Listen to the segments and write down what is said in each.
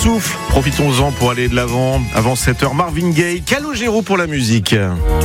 souffle. Profitons-en pour aller de l'avant. Avant 7h, Marvin Gaye, Calogero pour la musique.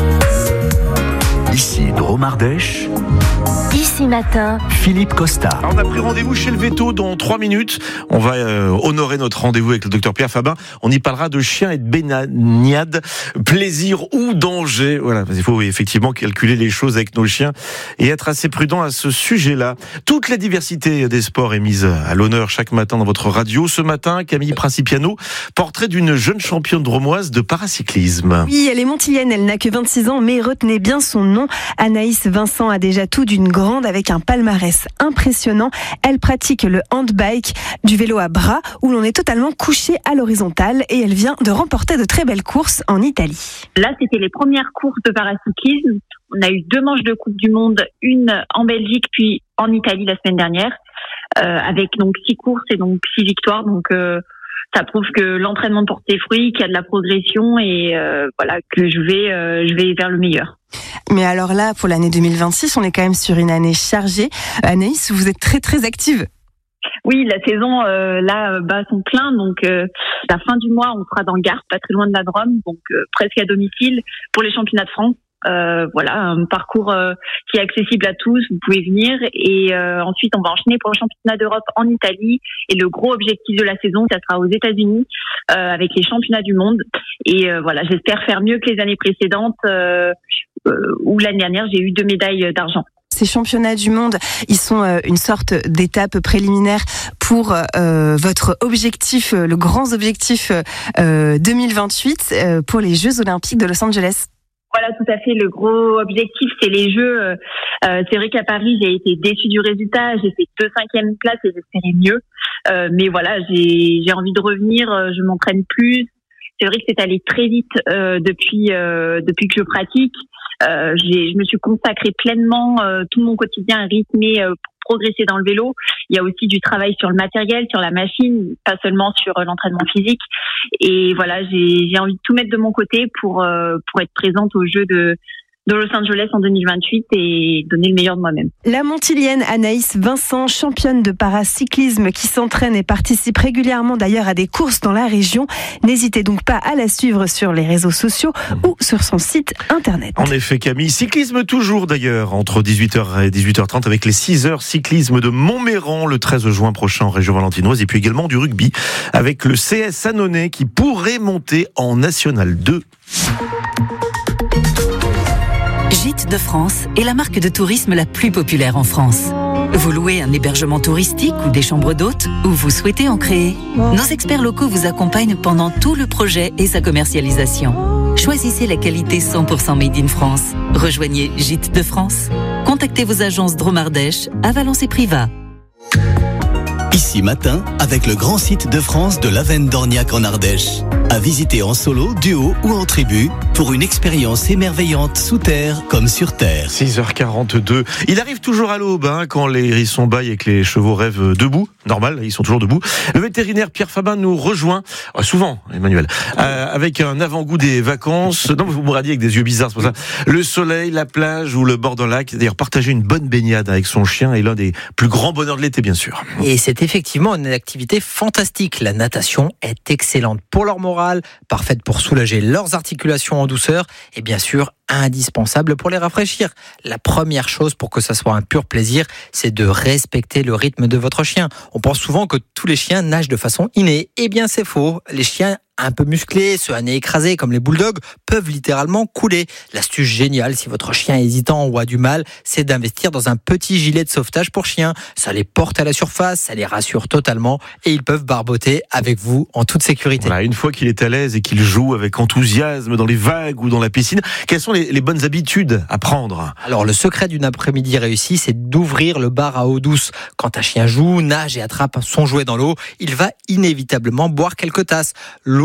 Ici Drôme Ardèche. Ici Matin, Philippe Costa. Alors, on a pris rendez-vous chez le Veto dans 3 minutes. On va honorer notre rendez-vous avec le docteur Pierre Fabin. On y parlera de chiens et de baignade, plaisir ou danger. Voilà, il faut effectivement calculer les choses avec nos chiens et être assez prudent à ce sujet-là. Toute la diversité des sports est mise à l'honneur chaque matin dans votre radio. Ce matin, Camille Principiano, portrait d'une jeune championne drômoise de paracyclisme. Oui, elle est montilienne, elle n'a que 26 ans, mais retenez bien son nom. Anaïs Vincent a déjà tout d'une grande avec un palmarès impressionnant. Elle pratique le handbike, du vélo à bras où l'on est totalement couché à l'horizontale et elle vient de remporter de très belles courses en Italie. Là, c'était les premières courses de paracyclisme. On a eu 2 manches de Coupe du Monde, une en Belgique puis en Italie la semaine dernière, avec donc 6 courses et donc 6 victoires. Donc ça prouve que l'entraînement porte ses fruits, qu'il y a de la progression et voilà que je vais vers le meilleur. Mais alors là, pour l'année 2026, on est quand même sur une année chargée. Anaïs, vous êtes très très active. Oui, la saison bat son plein, donc la fin du mois, on sera dans le Gard, pas très loin de la Drôme, donc presque à domicile pour les championnats de France. Voilà, un parcours qui est accessible à tous, vous pouvez venir et ensuite on va enchaîner pour le championnat d'Europe en Italie et le gros objectif de la saison, ça sera aux États-Unis avec les championnats du monde et voilà, j'espère faire mieux que les années précédentes où l'année dernière j'ai eu 2 médailles d'argent. Ces championnats du monde, ils sont une sorte d'étape préliminaire pour votre objectif, le grand objectif 2028 pour les Jeux Olympiques de Los Angeles. Voilà, tout à fait. Le gros objectif, c'est les Jeux. C'est vrai qu'à Paris, j'ai été déçue du résultat. J'ai fait 2 5e places et j'espérais mieux. Mais voilà, j'ai envie de revenir. Je m'entraîne plus. C'est vrai que c'est allé très vite depuis que je pratique. Je me suis consacrée pleinement. Tout mon quotidien est rythmé pour progresser dans le vélo. Il y a aussi du travail sur le matériel, sur la machine, pas seulement sur l'entraînement physique. Et voilà, j'ai envie de tout mettre de mon côté pour être présente aux Jeux de Los Angeles en 2028 et donner le meilleur de moi-même. La montilienne Anaïs Vincent, championne de paracyclisme qui s'entraîne et participe régulièrement d'ailleurs à des courses dans la région. N'hésitez donc pas à la suivre sur les réseaux sociaux ou sur son site internet. En effet, Camille, cyclisme toujours d'ailleurs, entre 18h et 18h30 avec les 6h cyclisme de Montméran le 13 juin prochain en région valentinoise et puis également du rugby avec le CS Annonay qui pourrait monter en National 2. Gîtes de France est la marque de tourisme la plus populaire en France. Vous louez un hébergement touristique ou des chambres d'hôtes ou vous souhaitez en créer? Nos experts locaux vous accompagnent pendant tout le projet et sa commercialisation. Choisissez la qualité 100% made in France. Rejoignez Gîtes de France. Contactez vos agences Drôme Ardèche à Valence et Privas. Ici Matin, avec le grand site de France de l'Avenne d'Orniac en Ardèche. À visiter en solo, duo ou en tribu pour une expérience émerveillante sous terre comme sur terre. 6h42. Il arrive toujours à l'aube quand les hérissons bâillent et que les chevaux rêvent debout. Normal, ils sont toujours debout. Le vétérinaire Pierre Fabin nous rejoint, souvent Emmanuel, avec un avant-goût des vacances. Non, vous me radiez avec des yeux bizarres, c'est pour ça. Le soleil, la plage ou le bord d'un lac. D'ailleurs, partager une bonne baignade avec son chien est l'un des plus grands bonheurs de l'été, bien sûr. Et c'est effectivement une activité fantastique. La natation est excellente pour leur morale, parfaite pour soulager leurs articulations en douceur et bien sûr indispensable pour les rafraîchir. La première chose pour que ça soit un pur plaisir, c'est de respecter le rythme de votre chien. On pense souvent que tous les chiens nagent de façon innée. Eh bien c'est faux. Les chiens un peu musclés, ceux à nez écrasé comme les bulldogs, peuvent littéralement couler. L'astuce géniale, si votre chien est hésitant ou a du mal, c'est d'investir dans un petit gilet de sauvetage pour chiens. Ça les porte à la surface, ça les rassure totalement et ils peuvent barboter avec vous en toute sécurité. Voilà, une fois qu'il est à l'aise et qu'il joue avec enthousiasme dans les vagues ou dans la piscine, quelles sont les bonnes habitudes à prendre? Alors le secret d'une après-midi réussie, c'est d'ouvrir le bar à eau douce. Quand un chien joue, nage et attrape son jouet dans l'eau, il va inévitablement boire quelques tasses. L'eau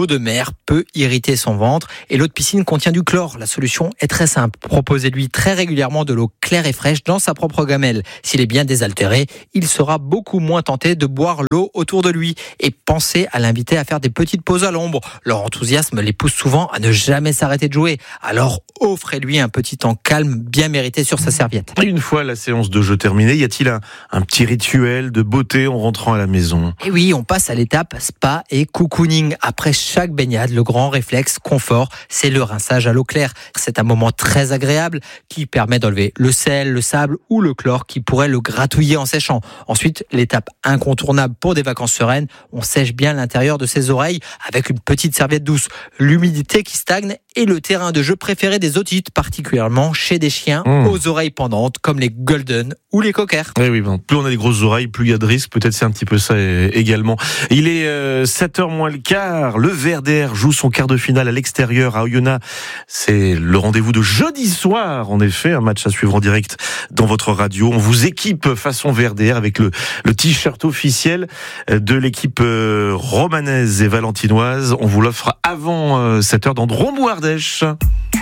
l'eau de mer peut irriter son ventre et l'eau de piscine contient du chlore. La solution est très simple. Proposez-lui très régulièrement de l'eau claire et fraîche dans sa propre gamelle. S'il est bien désaltéré, il sera beaucoup moins tenté de boire l'eau autour de lui. Et pensez à l'inviter à faire des petites pauses à l'ombre. Leur enthousiasme les pousse souvent à ne jamais s'arrêter de jouer. Alors offrez-lui un petit temps calme bien mérité sur sa serviette. Une fois la séance de jeu terminée, y a-t-il un petit rituel de beauté en rentrant à la maison ? Et oui, on passe à l'étape spa et cocooning. Après chaque baignade, le grand réflexe confort, c'est le rinçage à l'eau claire. C'est un moment très agréable qui permet d'enlever le sel, le sable ou le chlore qui pourrait le gratouiller en séchant. Ensuite, l'étape incontournable pour des vacances sereines, on sèche bien l'intérieur de ses oreilles avec une petite serviette douce. L'humidité qui stagne est le terrain de jeu préféré des otites, particulièrement chez des chiens aux oreilles pendantes comme les golden ou les cockers. Oui, bon, plus on a des grosses oreilles, plus il y a de risques. Peut-être c'est un petit peu ça également. Il est 7h moins le quart. Le Verder joue son quart de finale à l'extérieur à Oyonnax. C'est le rendez-vous de jeudi soir. En effet, un match à suivre en direct dans votre radio. On vous équipe façon Verder avec le t-shirt officiel de l'équipe romanaise et valentinoise. On vous l'offre avant 7h dans Drôme ou Ardèche.